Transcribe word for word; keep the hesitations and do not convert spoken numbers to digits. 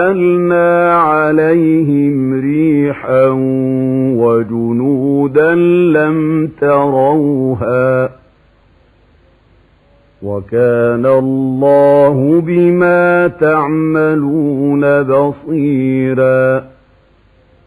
أرسلنا عليهم ريحا وجنودا لم تروها وكان الله بما تعملون بصيرا